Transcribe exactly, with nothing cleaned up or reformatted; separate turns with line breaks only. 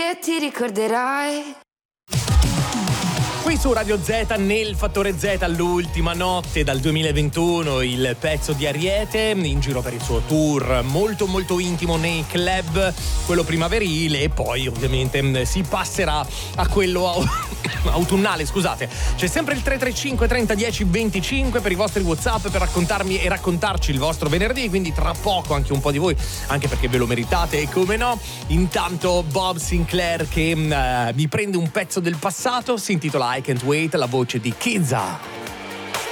e ti ricorderai.
Qui su Radio Z, nel Fattore Z, l'ultima notte dal duemilaventuno, il pezzo di Ariete in giro per il suo tour molto molto intimo nei club, quello primaverile, e poi ovviamente si passerà a quello autunnale, scusate. C'è sempre il tre tre cinque trenta dieci venticinque per i vostri WhatsApp, per raccontarmi e raccontarci il vostro venerdì, quindi tra poco anche un po' di voi, anche perché ve lo meritate, e come no. Intanto Bob Sinclair che uh, mi prende un pezzo del passato, si intitola I Can't Wait, la voce di Kizza.